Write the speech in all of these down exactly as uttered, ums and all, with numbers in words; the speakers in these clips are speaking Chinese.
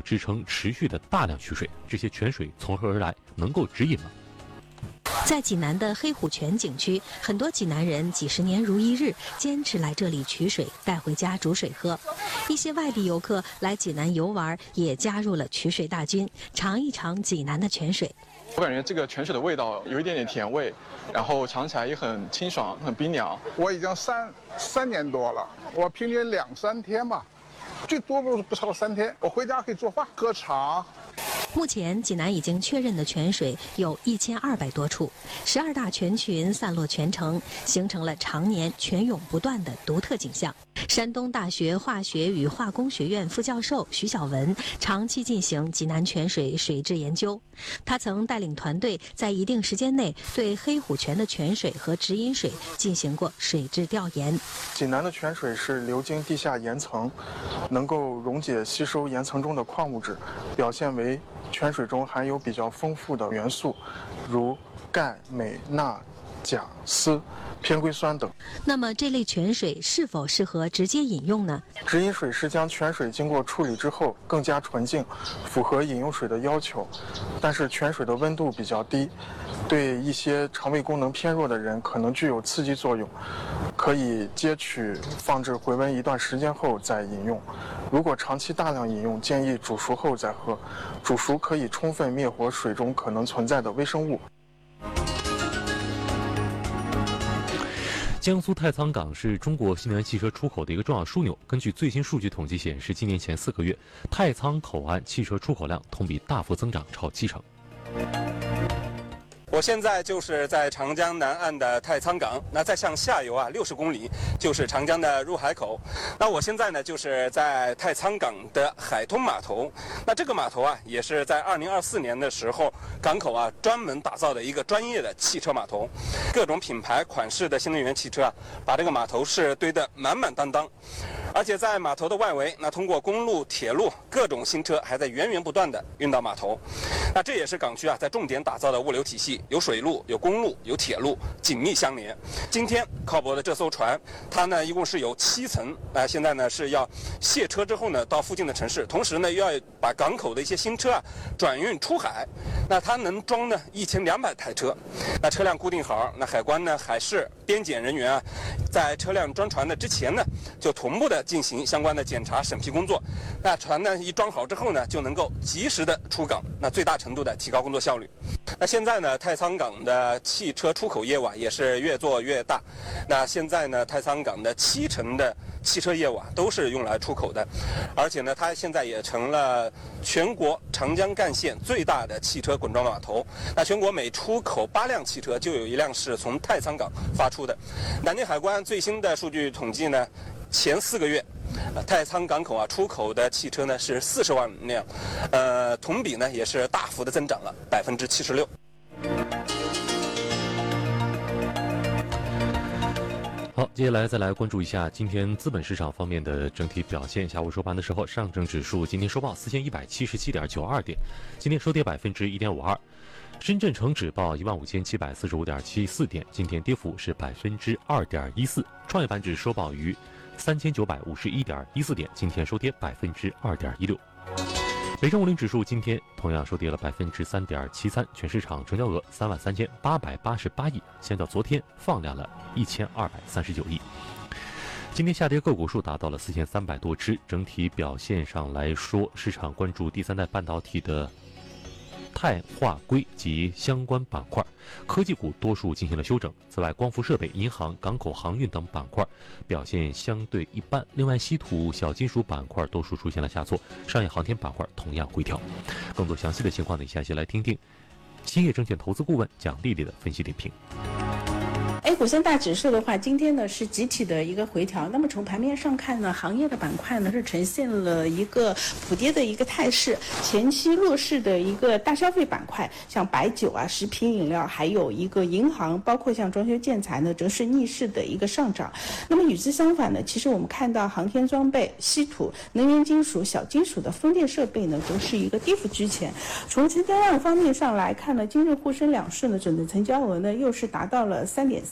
支撑持续的大量取水。这些泉水从何而来？能够指引吗？ 在济南的黑虎泉景区，很多济南人几十年如一日，坚持来这里取水，带回家煮水喝。一些外地游客来济南游玩，也加入了取水大军，尝一尝济南的泉水。 我感觉这个泉水的味道有一点点甜味，然后尝起来也很清爽，很冰凉。 我已经三三年多了，我平均两三天吧，最多不不超过三天。我回家可以做饭、喝茶。 目前，济南已经确认的泉水有一千二百多处，十二大泉群散落全城，形成了常年泉涌不断的独特景象。山东大学化学与化工学院副教授徐晓文长期进行济南泉水水质研究，他曾带领团队在一定时间内对黑虎泉的泉水和直饮水进行过水质调研。 济南的泉水是流经地下岩层，能够溶解吸收岩层中的矿物质，表现为泉水中含有比较丰富的元素，如钙、镁、钠、钾、锶、偏硅酸等。 那么这类泉水是否适合直接饮用呢？ 直饮水是将泉水经过处理之后更加纯净，符合饮用水的要求。但是泉水的温度比较低，对一些肠胃功能偏弱的人可能具有刺激作用，可以接取放置回温一段时间后再饮用。如果长期大量饮用，建议煮熟后再喝。煮熟可以充分灭活水中可能存在的微生物。 江苏太仓港是中国新能源汽车出口的一个重要枢纽。根据最新数据统计显示，今年前四个月，太仓口岸汽车出口量同比大幅增长，超七成。 我现在就是在长江南岸的太仓港，那再向下游啊六十公里就是长江的入海口。那我现在呢就是在太仓港的海通码头。那这个码头啊也是在二零二四年的时候，港口啊专门打造的一个专业的汽车码头，各种品牌款式的新能源汽车啊，把这个码头是堆得满满当当。而且在码头的外围，那通过公路、铁路，各种新车还在源源不断的运到码头。那这也是港区啊在重点打造的物流体系，有水路、有公路、有铁路，紧密相连。今天靠泊的这艘船，它呢一共是有七层，啊、呃，现在呢是要卸车之后呢到附近的城市，同时呢又要把港口的一些新车啊转运出海。那它能装呢一千两百台车，那车辆固定好，那海关呢、海事、边检人员啊，在车辆装船的之前呢，就同步的进行相关的检查审批工作。那船呢一装好之后呢，就能够及时的出港，那最大程度的提高工作效率。那现在呢，太仓港的汽车出口业务啊也是越做越大。那现在呢，太仓港的七成的汽车业务啊都是用来出口的，而且呢，它现在也成了全国长江干线最大的汽车滚装码头。那全国每出口八辆汽车，就有一辆是从太仓港发出的。南京海关最新的数据统计呢，前四个月，太仓港口啊出口的汽车呢是四十万辆，呃，同比呢也是大幅的增长了百分之七十六。 好，接下来再来关注一下今天资本市场方面的整体表现。下午收盘的时候，上证指数今天收报四千一百七十七点九二点，今天收跌百分之一点五二。深圳成指报一万五千七百四十五点七四点，今天跌幅是百分之二点一四。创业板指收报于三千九百五十一点一四点，今天收跌百分之二点一六。北证五零指数今天同样收跌了百分之三点七三，全市场成交额三万三千八百八十八亿，相较昨天放量了一千二百三十九亿。今天下跌个股数达到了四千三百多只，整体表现上来说，市场关注第三代半导体的钛化硅及相关板块，科技股多数进行了休整。此外，光伏设备、银行、港口航运等板块表现相对一般。另外，稀土、小金属板块多数出现了下挫，商业航天板块同样回调。更多详细的情况呢，下期来听听兴业证券投资顾问蒋丽丽的分析点评。 A 股三大指数的话，今天呢是集体的一个回调。那么从盘面上看呢，行业的板块呢是呈现了一个普跌的一个态势。前期弱势的一个大消费板块，像白酒啊、食品饮料，还有一个银行，包括像装修建材呢，则是逆势的一个上涨。那么与之相反呢，其实我们看到航天装备、稀土、能源金属、小金属的风电设备呢，都是一个跌幅居前。从成交量方面上来看呢，今日沪深两市呢，整个成交额呢又是达到了三点三。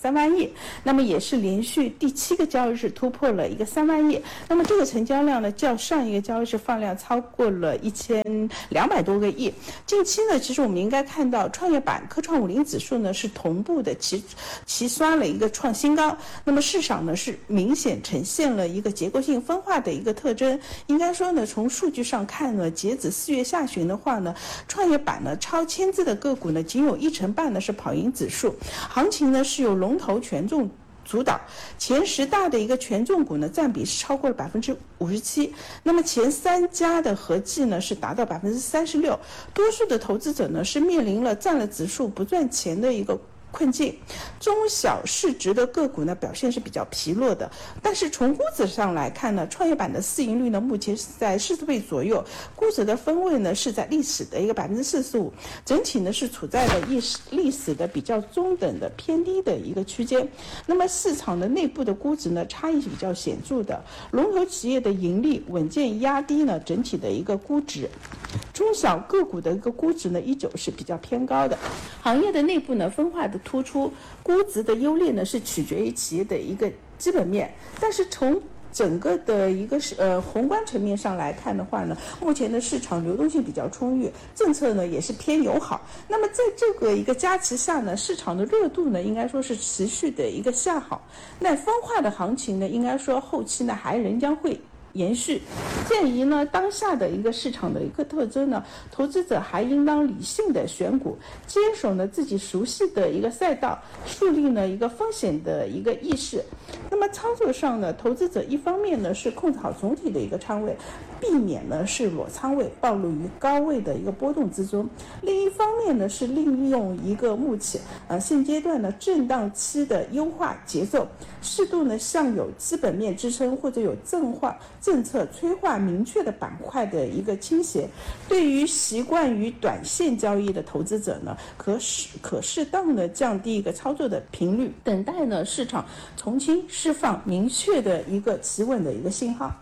三万亿，那么也是连续第七个交易日突破了一个三万亿。那么这个成交量呢，较上一个交易日放量超过了一千两百多个亿。近期呢，其实我们应该看到创业板科创五零指数呢是同步的齐齐刷了一个创新高。那么市场呢是明显呈现了一个结构性分化的一个特征。应该说呢，从数据上看呢，截止四月下旬的话呢，创业板呢超千只的个股呢，仅有一成半呢是跑赢指数，行情呢是由龙头权重主导，前十大的一个权重股呢占比是超过了百分之五十七，那么前三家的合计呢是达到百分之三十六，多数的投资者呢是面临了占了指数不赚钱的一个困境，中小市值的个股呢表现是比较疲弱的，但是从估值上来看呢，创业板的市盈率呢目前是在四十倍左右，估值的分位呢是在历史的一个百分之四十五，整体呢是处在了历史历史的比较中等的偏低的一个区间。那么市场的内部的估值呢差异是比较显著的，龙头企业的盈利稳健压低呢整体的一个估值，中小个股的一个估值呢依旧是比较偏高的。行业的内部呢分化的突出，估值的优劣呢是取决于企业的一个基本面，但是从整个的一个呃宏观层面上来看的话呢，目前的市场流动性比较充裕，政策呢也是偏友好。那么在这个一个加持下呢，市场的热度呢应该说是持续的一个向好。那分化的行情呢，应该说后期呢还仍将会延续。鉴于呢当下的一个市场的一个特征呢，投资者还应当理性的选股，坚守呢自己熟悉的一个赛道，树立呢一个风险的一个意识。那么操作上呢，投资者一方面呢是控制好总体的一个仓位，避免呢是裸仓位暴露于高位的一个波动之中；另一方面呢是利用一个目前呃现阶段呢震荡期的优化节奏，适度呢向有基本面支撑或者有正化政策催化明确的板块的一个倾斜。对于习惯于短线交易的投资者呢，可适可适当的降低一个操作的频率，等待呢市场重新释放明确的一个企稳的一个信号。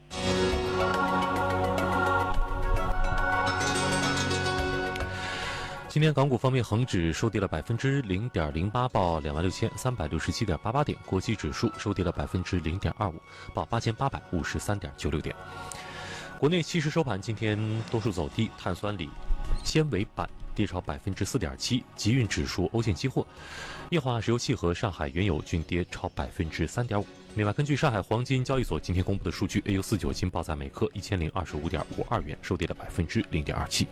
今天港股方面，恒指收跌了百分之零点零八，报两万六千三百六十七点八八点；国际指数收跌了百分之零点二五，报八千八百五十三点九六点。国内期市收盘今天多数走低，碳酸锂、纤维板跌超百分之四点七，集运指数、欧线期货、液化石油气和上海原油均跌超百分之三点五。另外，根据上海黄金交易所今天公布的数据 ，A 六四九金报在每克一千零二十五点五二元，收跌了百分之零点二七。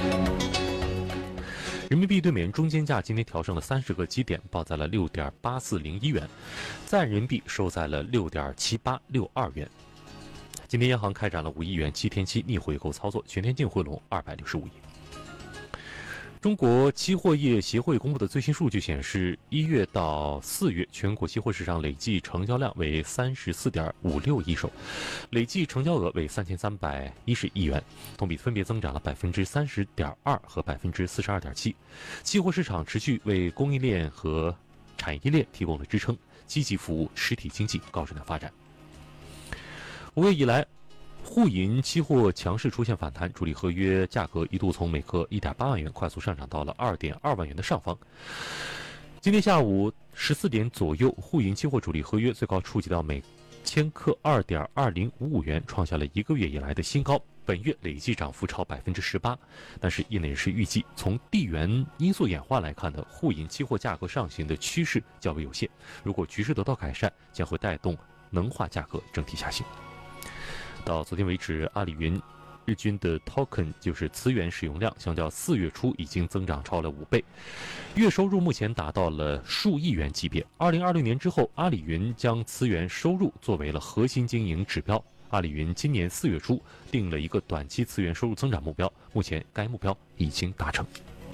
人民币对美元中间价今天调升了三十个基点，报在了六点八四零一元，在人民币收在了六点七八六二元。今天央行开展了五亿元七天期逆回购操作，全天净回笼二百六十五亿。中国期货业协会公布的最新数据显示，一月到四月全国期货市场累计成交量为三十四点五六亿手，累计成交额为三千三百一十亿元，同比分别增长了百分之三十点二和百分之四十二点七。期货市场持续为供应链和产业链提供了支撑，积极服务实体经济高质量发展。五月以来，沪银期货强势出现反弹，主力合约价格一度从每克 一点八万元快速上涨到了 二点二万元的上方。今天下午十四点左右，沪银期货主力合约最高触及到每千克 二点二零五五元，创下了一个月以来的新高，本月累计涨幅超百分之十八。但是业内人士预计，从地缘因素演化来看呢，沪银期货价格上行的趋势较为有限，如果局势得到改善，将会带动能化价格整体下行。到昨天为止，阿里云日均的 token 就是词源使用量，相较四月初已经增长超了五倍，月收入目前达到了数亿元级别。二零二六年之后，阿里云将词源收入作为了核心经营指标。阿里云今年四月初定了一个短期词源收入增长目标，目前该目标已经达成。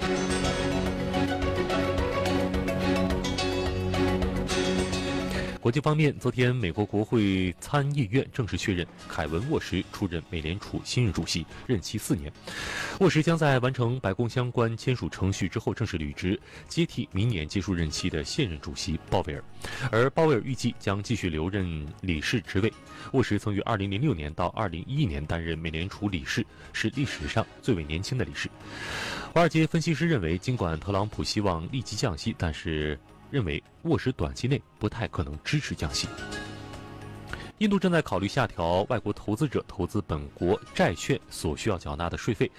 国际方面，昨天美国国会参议院正式确认凯文·沃什出任美联储新任主席，任期四年。沃什将在完成白宫相关签署程序之后正式履职，接替明年结束任期的现任主席鲍威尔。而鲍威尔预计将继续留任理事职位。沃什曾于二零零六年到二零一一年担任美联储理事，是历史上最为年轻的理事。华尔街分析师认为，尽管特朗普希望立即降息，但是认为沃什短期内不太可能支持降息。印度正在考虑下调外国投资者投资本国债券所需要缴纳的税费，